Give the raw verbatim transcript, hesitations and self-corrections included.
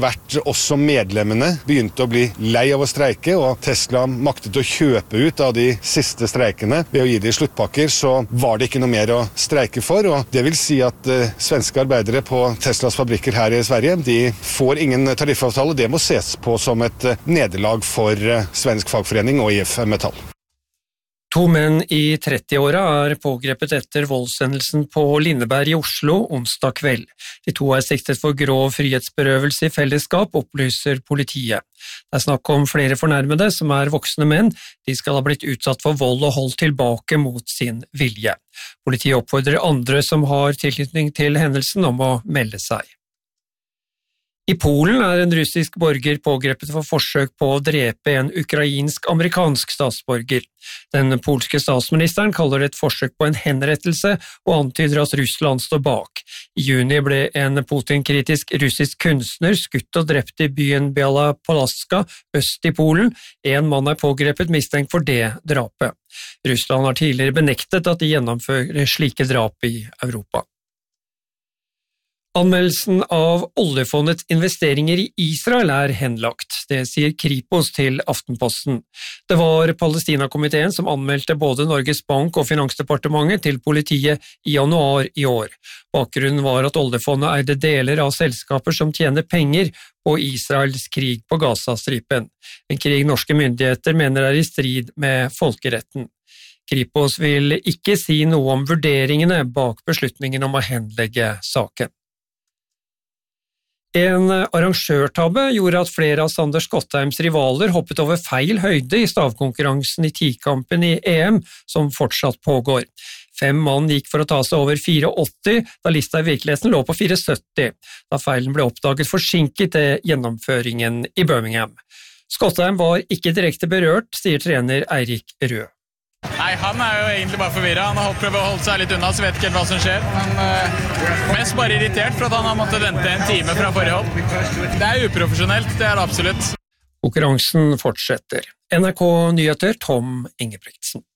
vært også medlemmene begynte å bli lei av å streike, og Tesla maktet å kjøpe ut av de siste streikene. Ved å gi de sluttpakker så var det ikke noe mer å streike for, og det vil si at uh, svenske arbeidere på Teslas fabrikker her i Sverige, de får ingen tariffavtale. Det må ses på som et uh, nederlag for uh, svensk fagforening og I F Metall. To menn i trettiåra er pågrepet etter voldshendelsen på Lindeberg i Oslo onsdag kveld. De to er siktet for grov frihetsberøvelse i fellesskap, opplyser politiet. Det er snakk om flere fornærmede som er voksne menn. De skal ha blitt utsatt for vold og holdt tilbake mot sin vilje. Politiet oppfordrer andre som har tilknytning til hendelsen om å melde seg. I Polen er en russisk borger pågrepet for forsøk på å drepe en ukrainsk-amerikansk statsborger. Den polske statsministeren kaller det et forsøk på en henrettelse og antyder at Russland står bak. I juni ble en Putin-kritisk russisk kunstner skutt og drept i byen Biała Podlaska øst i Polen. En mann er pågrepet mistenkt for det drapet. Russland har tidligere benektet at de gjennomfører slike drap i Europa. Anmeldelsen av oljefondets investeringer i Israel er henlagt, det sier Kripos til Aftenposten. Det var Palestina-komiteen som anmeldte både Norges Bank og Finansdepartementet til politiet i januar i år. Bakgrunnen var at oljefondet eide deler av selskaper som tjener penger på Israels krig på Gazastripen. En krig norske myndigheter mener er i strid med folkeretten. Kripos vil ikke si noe om vurderingene bak beslutningen om å henlegge saken. En arrangørtabbe gjorde at flere av Sander Skottheims rivaler hoppet over feil høyde i stavkonkurransen i tikampen i E M, som fortsatt pågår. Fem mann gikk for å ta seg over fire åtti, da lista i virkeligheten lå på fire sytti, da feilen ble oppdaget forsinket til gjennomføringen i Birmingham. Skottheim var ikke direkte berørt, sier trener Eirik Rød. Nei, han er jo egentlig bare forvirret. Han har prøvd å holde seg litt unna, så vet ikke helt hva som skjer. Men uh, mest bare irritert for at han har måttet vente en time fra forrige hopp. Det er uprofesjonelt, det er det absolutt. Konkurransen fortsetter. N R K Nyheter, Tom Ingebrigtsen.